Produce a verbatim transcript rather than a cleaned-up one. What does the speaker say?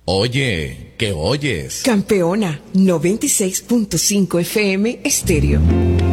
Oye, ¿qué oyes? Campeona noventa y seis punto cinco F M Estéreo.